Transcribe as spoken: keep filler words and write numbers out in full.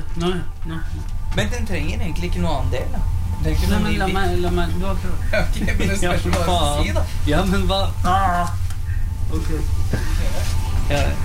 Nei, nei. Men den trenger egentlig ikke noe annen del, da. Den trenger ikke Nei, noe men ny la bil. meg, la meg, du har prøvd. Ok, men det spørs hva jeg skal si, da. Ja, men hva? Ah. Ok. Ja,